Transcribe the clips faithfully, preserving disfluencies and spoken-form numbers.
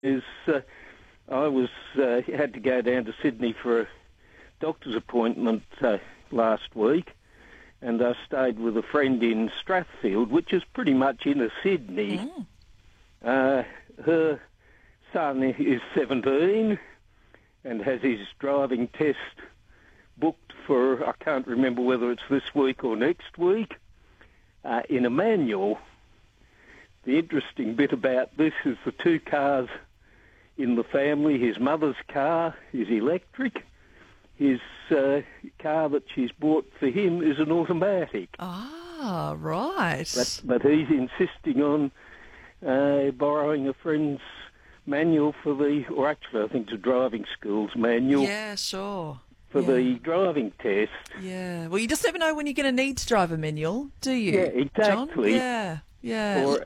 is uh, I was uh, had to go down to Sydney for a doctor's appointment uh, last week, and I stayed with a friend in Strathfield, which is pretty much inner Sydney. Mm. Uh, her son is seventeen and has his driving test booked for, I can't remember whether it's this week or next week, uh, in a manual. The interesting bit about this is the two cars in the family. His mother's car is electric. His uh, car that she's bought for him is an automatic. Ah, right. But, but he's insisting on uh, borrowing a friend's manual for the, or actually I think it's a driving school's manual. Yeah, sure. For yeah. the driving test. Yeah. Well, you just never know when you're going to need to drive a manual, do you? Yeah, exactly. John? Yeah, yeah. Or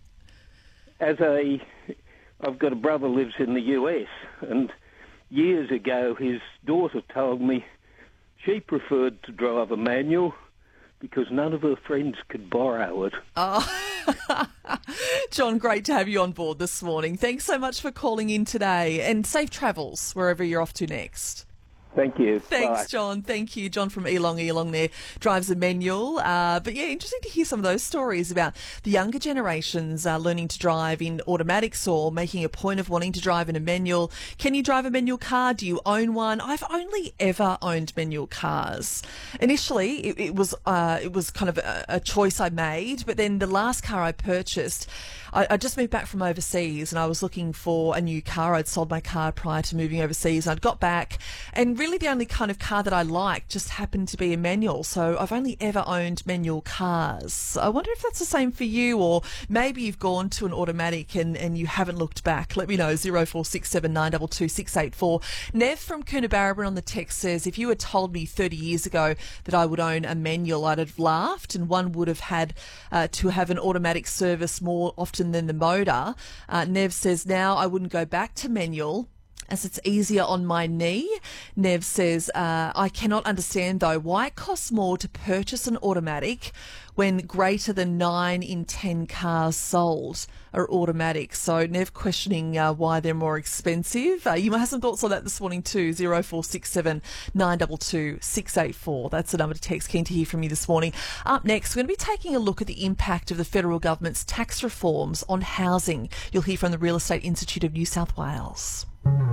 as a, I've got a brother lives in the U S, and years ago his daughter told me she preferred to drive a manual because none of her friends could borrow it. Oh. John, great to have you on board this morning. Thanks so much for calling in today, and safe travels wherever you're off to next. Thank you. Thanks, Bye. John. Thank you. John from Elong. Elong there drives a manual. Uh, but yeah, interesting to hear some of those stories about the younger generations uh, learning to drive in automatics or making a point of wanting to drive in a manual. Can you drive a manual car? Do you own one? I've only ever owned manual cars. Initially, it, it was uh, it was kind of a, a choice I made, but then the last car I purchased, I, I just moved back from overseas and I was looking for a new car. I'd sold my car prior to moving overseas. I'd got back and really the only kind of car that I liked just happened to be a manual. So I've only ever owned manual cars. I wonder if that's the same for you, or maybe you've gone to an automatic and, and you haven't looked back. Let me know, zero four six seven nine two two six eight four. Nev from Coonabarabran on the text says, if you had told me thirty years ago that I would own a manual, I'd have laughed, and one would have had uh, to have an automatic service more often than the motor. Uh, Nev says, now I wouldn't go back to manual as it's easier on my knee. Nev says, uh, I cannot understand, though, why it costs more to purchase an automatic when greater than nine in ten cars sold are automatic. So Nev questioning uh, why they're more expensive. Uh, you might have some thoughts on that this morning too, zero four six seven nine two two six eight four. That's the number to text. Keen to hear from you this morning. Up next, we're going to be taking a look at the impact of the federal government's tax reforms on housing. You'll hear from the Real Estate Institute of New South Wales.